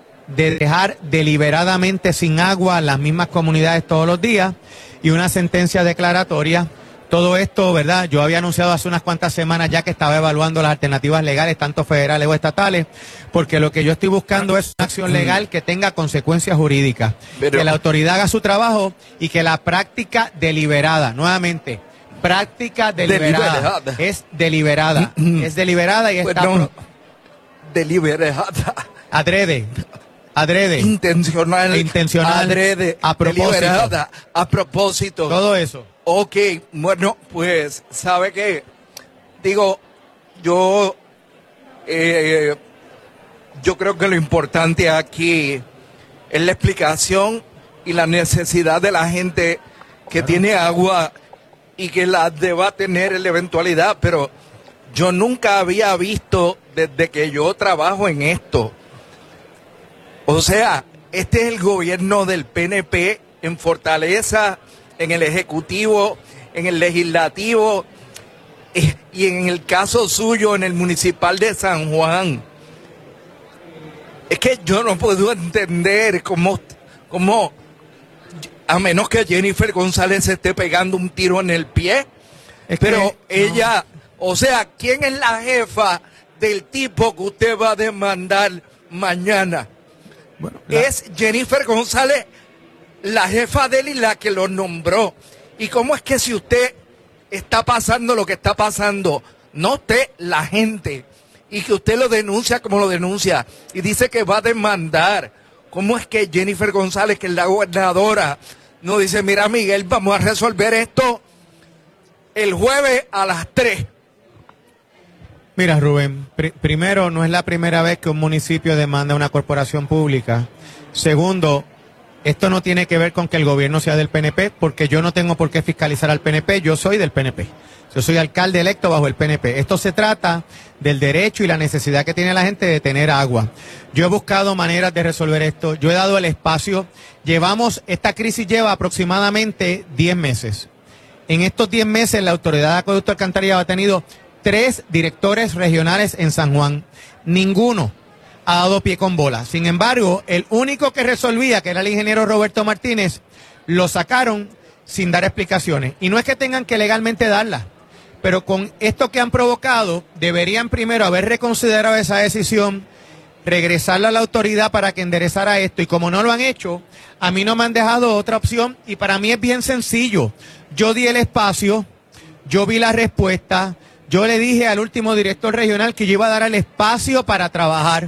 de dejar deliberadamente sin agua las mismas comunidades todos los días, y una sentencia declaratoria. Todo esto, ¿verdad? Yo había anunciado hace unas cuantas semanas ya que estaba evaluando las alternativas legales, tanto federales o estatales, porque lo que yo estoy buscando es una acción legal que tenga consecuencias jurídicas, Pero... que la autoridad haga su trabajo y que la práctica deliberada, nuevamente, práctica deliberada, deliberada. es deliberada, es deliberada y está... Bueno, pro... deliberada. Adrede. Adrede. Intencional. Intencional. Adrede. A propósito. Deliberada. A propósito. Todo eso. Ok, bueno, pues, ¿sabe qué? Digo, yo, eh, yo creo que lo importante aquí es la explicación y la necesidad de la gente que claro. tiene agua y que la deba tener en la eventualidad, pero yo nunca había visto desde que yo trabajo en esto. O sea, este es el gobierno del P N P en Fortaleza, en el Ejecutivo, en el Legislativo eh, y en el caso suyo en el Municipal de San Juan. Es que yo no puedo entender cómo, cómo a menos que Jennifer González se esté pegando un tiro en el pie, es pero que, ella, no. o sea, ¿quién es la jefa del tipo que usted va a demandar mañana? Bueno, la... Es Jennifer González, la jefa de él y la que lo nombró. ¿Y cómo es que si usted está pasando lo que está pasando, no usted, la gente, y que usted lo denuncia como lo denuncia y dice que va a demandar, cómo es que Jennifer González, que es la gobernadora, no dice, mira Miguel, vamos a resolver esto el jueves a las tres? Mira, Rubén, pr- primero, no es la primera vez que un municipio demanda a una corporación pública. Segundo, esto no tiene que ver con que el gobierno sea del P N P, porque yo no tengo por qué fiscalizar al P N P, yo soy del P N P. Yo soy alcalde electo bajo el P N P. Esto se trata del derecho y la necesidad que tiene la gente de tener agua. Yo he buscado maneras de resolver esto, yo he dado el espacio. Llevamos, esta crisis lleva aproximadamente diez meses. En estos diez meses la Autoridad de Acueducto y Alcantarillado ha tenido tres directores regionales en San Juan. Ninguno ha dado pie con bola. Sin embargo, el único que resolvía, que era el ingeniero Roberto Martínez, lo sacaron sin dar explicaciones. Y no es que tengan que legalmente darlas, pero con esto que han provocado, deberían primero haber reconsiderado esa decisión, regresarla a la autoridad para que enderezara esto. Y como no lo han hecho, a mí no me han dejado otra opción. Y para mí es bien sencillo. Yo di el espacio, yo vi la respuesta, yo le dije al último director regional que yo iba a dar el espacio para trabajar.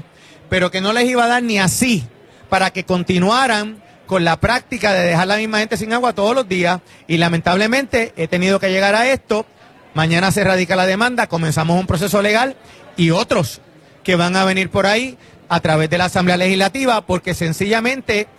pero que no les iba a dar ni así para que continuaran con la práctica de dejar a la misma gente sin agua todos los días. Y lamentablemente he tenido que llegar a esto. Mañana se radica la demanda, comenzamos un proceso legal y otros que van a venir por ahí a través de la Asamblea Legislativa, porque sencillamente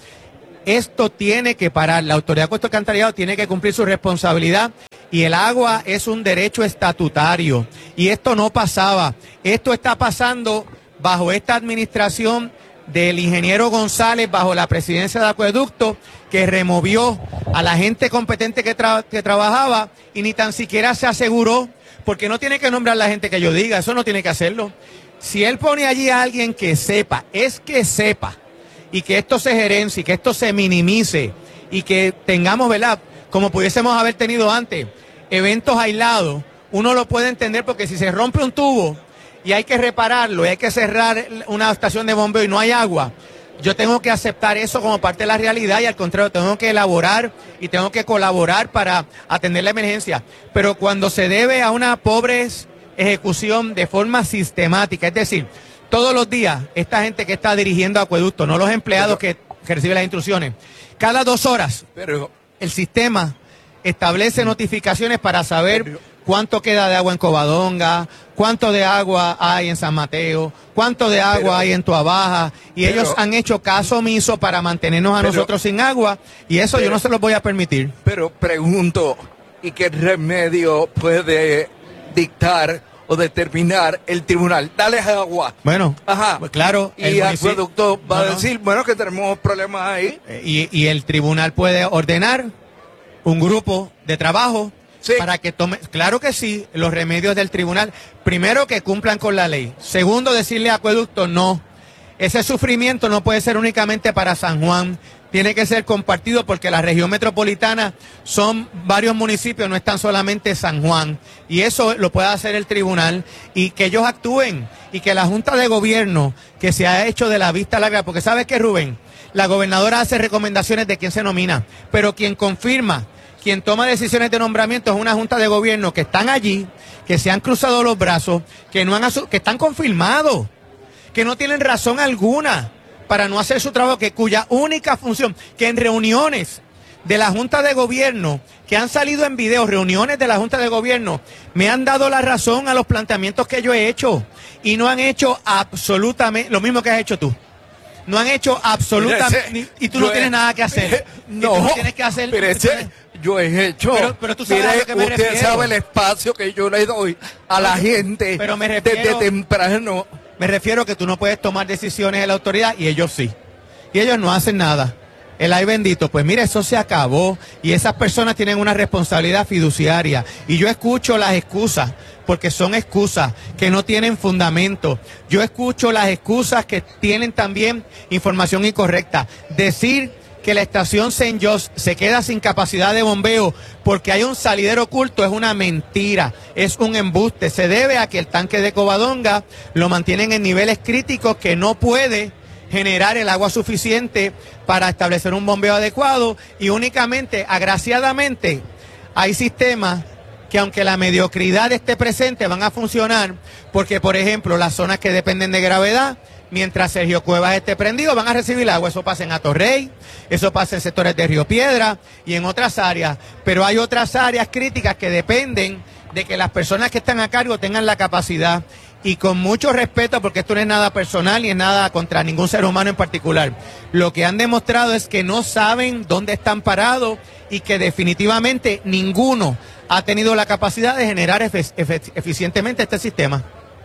esto tiene que parar. La Autoridad de Acueducto y Alcantarillado tiene que cumplir su responsabilidad y el agua es un derecho estatutario. Y esto no pasaba. Esto está pasando bajo esta administración del ingeniero González, bajo la presidencia de Acueducto, que removió a la gente competente que, tra que trabajaba y ni tan siquiera se aseguró, porque no tiene que nombrar a la gente que yo diga, eso no tiene que hacerlo. Si él pone allí a alguien que sepa, es que sepa, y que esto se gerencie, que esto se minimice, y que tengamos, ¿verdad?, como pudiésemos haber tenido antes, eventos aislados, uno lo puede entender, porque si se rompe un tubo y hay que repararlo, y hay que cerrar una estación de bombeo y no hay agua, yo tengo que aceptar eso como parte de la realidad y al contrario, tengo que elaborar y tengo que colaborar para atender la emergencia. Pero cuando se debe a una pobre ejecución de forma sistemática, es decir, todos los días, esta gente que está dirigiendo acueducto, no los empleados que, que reciben las instrucciones, cada dos horas pero, el sistema establece notificaciones para saber pero, cuánto queda de agua en Covadonga, cuánto de agua hay en San Mateo, cuánto de agua pero, hay en Tuabaja, y pero, ellos han hecho caso omiso para mantenernos a pero, nosotros sin agua, y eso pero, yo no se los voy a permitir. Pero pregunto, ¿y qué remedio puede dictar o determinar el tribunal? Dale agua. Bueno, ajá, pues claro. Y el acueducto va no, a decir, bueno, que tenemos problemas ahí. Y, y el tribunal puede ordenar un grupo de trabajo sí. para que tome, claro que sí, los remedios del tribunal. Primero, que cumplan con la ley. Segundo, decirle a acueducto, no. Ese sufrimiento no puede ser únicamente para San Juan. Tiene que ser compartido porque la región metropolitana son varios municipios, no es tan solamente San Juan. Y eso lo puede hacer el tribunal y que ellos actúen y que la Junta de Gobierno que se ha hecho de la vista larga, porque ¿sabes qué, Rubén? La gobernadora hace recomendaciones de quién se nomina, pero quien confirma, quien toma decisiones de nombramiento es una Junta de Gobierno que están allí, que se han cruzado los brazos, que, no han que están confirmados, que no tienen razón alguna para no hacer su trabajo, que cuya única función, que en reuniones de la Junta de Gobierno, que han salido en video, reuniones de la Junta de Gobierno, me han dado la razón a los planteamientos que yo he hecho, y no han hecho absolutamente, lo mismo que has hecho tú, no han hecho absolutamente, y tú no tienes nada que hacer, no, tú no tienes que hacer, pero ese, yo he hecho, pero, pero tú sabes mire, a lo que me usted refiero. sabe el espacio que yo le doy a la gente pero me refiero, desde temprano. Me refiero a que tú no puedes tomar decisiones de la autoridad y ellos sí. Y ellos no hacen nada. El ay bendito, pues mire, eso se acabó y esas personas tienen una responsabilidad fiduciaria. Y yo escucho las excusas, porque son excusas que no tienen fundamento. Yo escucho las excusas que tienen también información incorrecta. Decir que la estación Saint John's se queda sin capacidad de bombeo porque hay un salidero oculto es una mentira, es un embuste. Se debe a que el tanque de Covadonga lo mantienen en niveles críticos que no puede generar el agua suficiente para establecer un bombeo adecuado y únicamente, agraciadamente, hay sistemas que aunque la mediocridad esté presente van a funcionar porque, por ejemplo, las zonas que dependen de gravedad, mientras Sergio Cuevas esté prendido, van a recibir agua. Eso pasa en Atorrey, eso pasa en sectores de Río Piedra y en otras áreas. Pero hay otras áreas críticas que dependen de que las personas que están a cargo tengan la capacidad. Y con mucho respeto, porque esto no es nada personal ni es nada contra ningún ser humano en particular. Lo que han demostrado es que no saben dónde están parados y que definitivamente ninguno ha tenido la capacidad de generar efe- efe- eficientemente este sistema.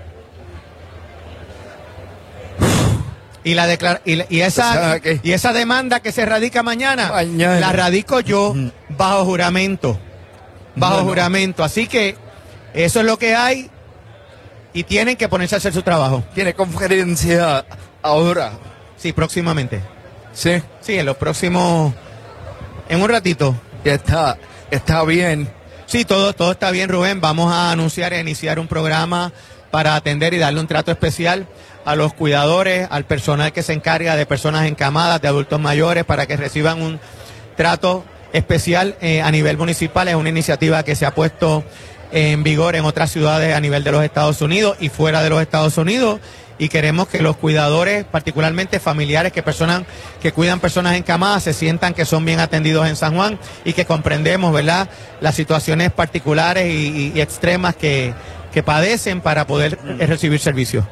Y la declara y, la, y esa o sea, que, y esa demanda que se radica mañana, mañana, la radico yo bajo juramento, bajo bueno. juramento. Así que eso es lo que hay y tienen que ponerse a hacer su trabajo. ¿Tiene conferencia ahora? Sí, próximamente. Sí. Sí, en los próximos, en un ratito. Está, está bien. Sí, todo, todo está bien, Rubén. Vamos a anunciar e iniciar un programa para atender y darle un trato especial a los cuidadores, al personal que se encarga de personas encamadas, de adultos mayores, para que reciban un trato especial eh, a nivel municipal. Es una iniciativa que se ha puesto en vigor en otras ciudades a nivel de los Estados Unidos y fuera de los Estados Unidos. Y queremos que los cuidadores, particularmente familiares que personas que cuidan personas encamadas, se sientan que son bien atendidos en San Juan y que comprendemos, ¿verdad?, las situaciones particulares y, y, y extremas que, que padecen para poder eh, recibir servicios.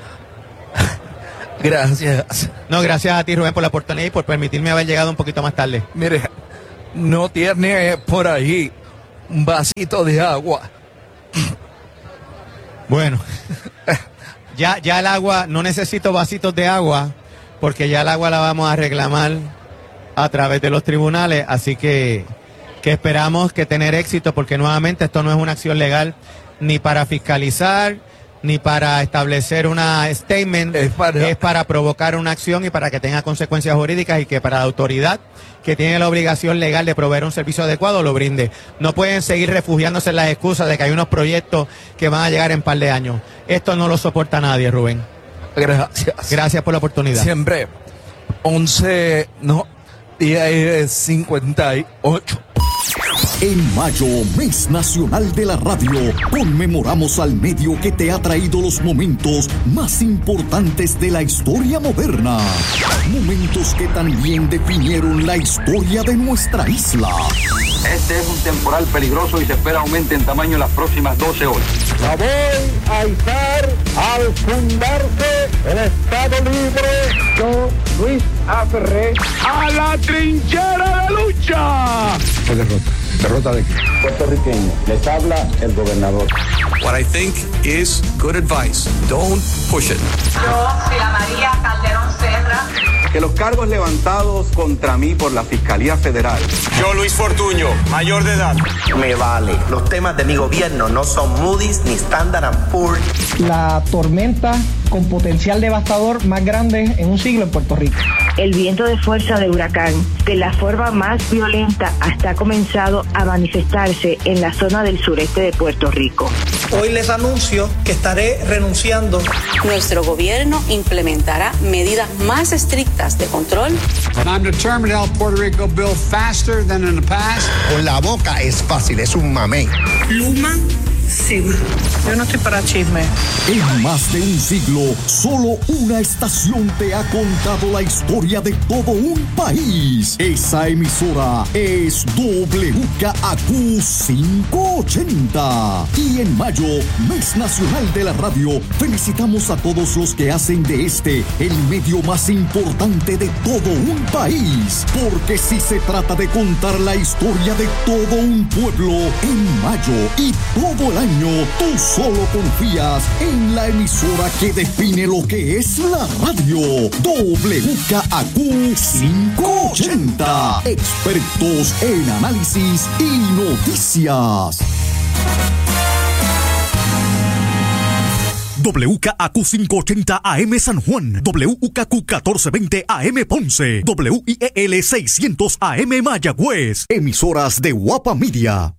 Gracias. No, gracias a ti, Rubén, por la oportunidad y por permitirme haber llegado un poquito más tarde. Mire, no tiene por ahí un vasito de agua. Bueno, ya, ya el agua, no necesito vasitos de agua, porque ya el agua la vamos a reclamar a través de los tribunales, así que, que esperamos que tener éxito, porque nuevamente esto no es una acción legal ni para fiscalizar, ni para establecer una statement, es para... es para provocar una acción y para que tenga consecuencias jurídicas y que para la autoridad que tiene la obligación legal de proveer un servicio adecuado lo brinde. No pueden seguir refugiándose en las excusas de que hay unos proyectos que van a llegar en un par de años. Esto no lo soporta nadie, Rubén. Gracias. Gracias por la oportunidad. Siempre. once, no, diez cincuenta y ocho. En mayo, Mes Nacional de la Radio, conmemoramos al medio que te ha traído los momentos más importantes de la historia moderna. Momentos que también definieron la historia de nuestra isla. Este es un temporal peligroso y se espera aumente en tamaño en las próximas doce horas. La voy a izar al fundarse el Estado Libre. Yo, Luis Aferré, a la trinchera de lucha. Fue derrota. ¿Derrota de qué? Puertorriqueño. Les habla el gobernador. What I think is good advice. Don't push it. Yo, Sila María Calderón Serra. Que los cargos levantados contra mí por la Fiscalía Federal. Yo, Luis Fortuño, mayor de edad. Me vale. Los temas de mi gobierno no son Moody's ni Standard and Poor's. La tormenta con potencial devastador más grande en un siglo en Puerto Rico. El viento de fuerza de huracán, de la forma más violenta, hasta ha comenzado a manifestarse en la zona del sureste de Puerto Rico. Hoy les anuncio que estaré renunciando. Nuestro gobierno implementará medidas más estrictas de control. And I'm determined to help Puerto Rico build faster than in the past. Con la boca es fácil, es un mamey. Luma, sí. Yo no estoy para chisme. En más de un siglo, solo una estación te ha contado la historia de todo un país. Esa emisora es W K A Q quinientos ochenta. Y en mayo, Mes Nacional de la Radio, felicitamos a todos los que hacen de este el medio más importante de todo un país. Porque si se trata de contar la historia de todo un pueblo, en mayo y todo el año, tú solo confías en la emisora que define lo que es la radio. W K A Q quinientos ochenta. Expertos en análisis y noticias. W K A Q quinientos ochenta A M San Juan, W K Q catorce veinte A M Ponce, W I E L seiscientos A M Mayagüez. Emisoras de Guapa Media.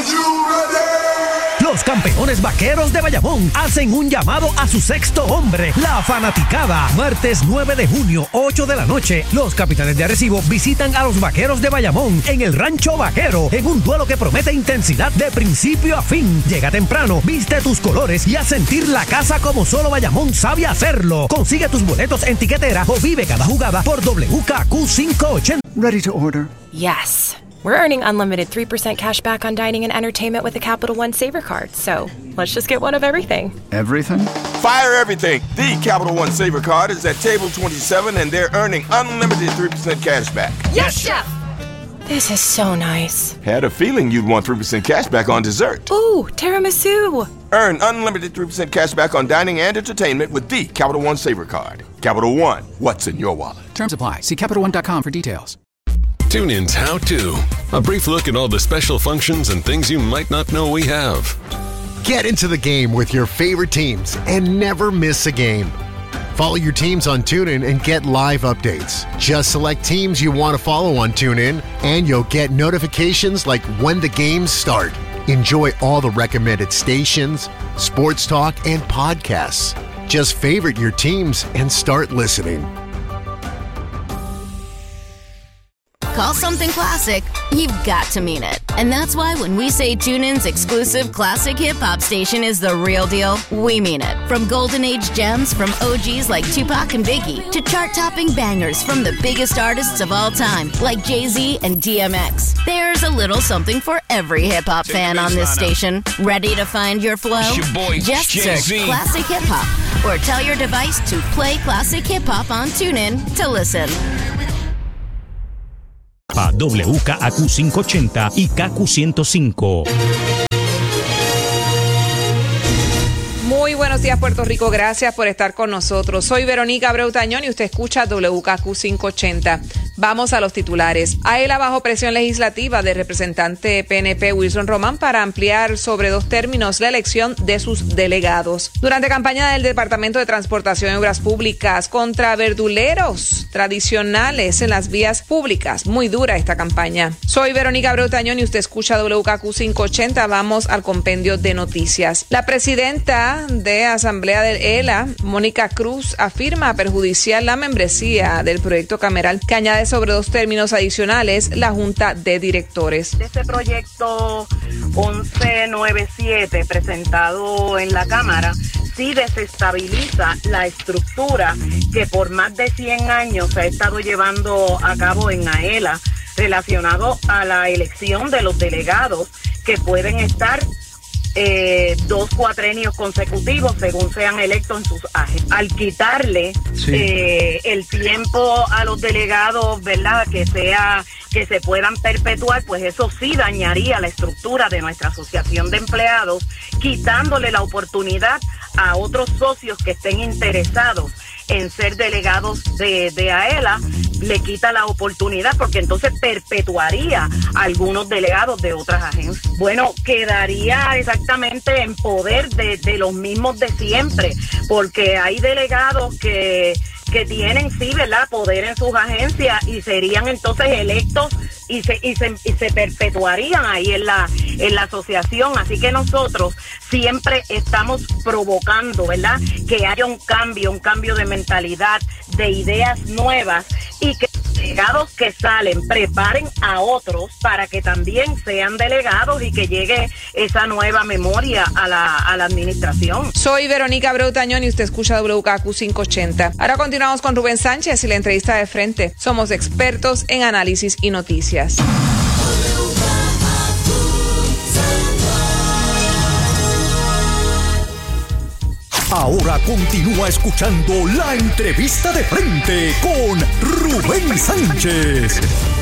Los campeones vaqueros de Bayamón hacen un llamado a su sexto hombre, la fanaticada. Martes nueve de junio, ocho de la noche, los capitanes de Arecibo visitan a los vaqueros de Bayamón en el Rancho Vaquero, en un duelo que promete intensidad de principio a fin. Llega temprano, viste tus colores y a sentir la casa como solo Bayamón sabe hacerlo. Consigue tus boletos en tiquetera o vive cada jugada por W K Q quinientos ochenta. Ready to order? Yes. We're earning unlimited three percent cash back on dining and entertainment with a Capital One Saver card. So let's just get one of everything. Everything? Fire everything. The Capital One Saver card is at table twenty-seven and they're earning unlimited three percent cash back. Yes, Chef! This is so nice. Had a feeling you'd want three percent cash back on dessert. Ooh, tiramisu. Earn unlimited three percent cash back on dining and entertainment with the Capital One Saver card. Capital One, what's in your wallet? Terms apply. See Capital One dot com for details. TuneIn's How To. A brief look at all the special functions and things you might not know we have. Get into the game with your favorite teams and never miss a game. Follow your teams on TuneIn and get live updates. Just select teams you want to follow on TuneIn and you'll get notifications like when the games start. Enjoy all the recommended stations, sports talk, and podcasts. Just favorite your teams and start listening. call something classic, you've got to mean it. And that's why when we say TuneIn's exclusive classic hip-hop station is the real deal, we mean it. From golden age gems from O Gs like Tupac and Biggie to chart-topping bangers from the biggest artists of all time like Jay-Z and D M X. There's a little something for every hip-hop fan on this station. Ready to find your flow? It's your boy, Just Jay-Z. search Classic Hip Hop or tell your device to play Classic Hip Hop on TuneIn to listen. W K A Q quinientos ochenta y K Q ciento cinco. Muy buenos días, Puerto Rico. Gracias por estar con nosotros. Soy Verónica Abreu Tañón y usted escucha W K Q quinientos ochenta. Vamos a los titulares. AELA bajo presión legislativa del representante P N P Wilson Román para ampliar sobre dos términos la elección de sus delegados. Durante campaña del Departamento de Transportación y Obras Públicas contra verduleros tradicionales en las vías públicas. Muy dura esta campaña. Soy Verónica Abreu Tañón y usted escucha W K Q quinientos ochenta. Vamos al compendio de noticias. La presidenta de Asamblea del E L A, Mónica Cruz, afirma perjudiciar la membresía del proyecto cameral que añade sobre dos términos adicionales la Junta de Directores. Este proyecto once noventa y siete presentado en la Cámara sí desestabiliza la estructura que por más de cien años se ha estado llevando a cabo en AELA relacionado a la elección de los delegados que pueden estar Eh, dos cuatrenios consecutivos según sean electos en sus agencias. Al quitarle sí. eh, el tiempo a los delegados, ¿verdad? Que sea que se puedan perpetuar, pues eso sí dañaría la estructura de nuestra asociación de empleados, quitándole la oportunidad a otros socios que estén interesados en ser delegados de, de AELA, le quita la oportunidad porque entonces perpetuaría a algunos delegados de otras agencias. Bueno, quedaría exactamente en poder de, de los mismos de siempre, porque hay delegados que, que tienen, sí, ¿verdad?, poder en sus agencias y serían entonces electos y se, y se, y se perpetuarían ahí en la, en la asociación. Así que nosotros siempre estamos provocando, ¿verdad?, que haya un cambio, un cambio de mentalidad, de ideas nuevas y que delegados que salen preparen a otros para que también sean delegados y que llegue esa nueva memoria a la, a la administración. Soy Verónica Abreu Tañón y usted escucha W K Q quinientos ochenta. Ahora continuamos con Rubén Sánchez y la entrevista de frente. Somos expertos en análisis y noticias. Ahora continúa escuchando la entrevista de frente con Rubén Sánchez.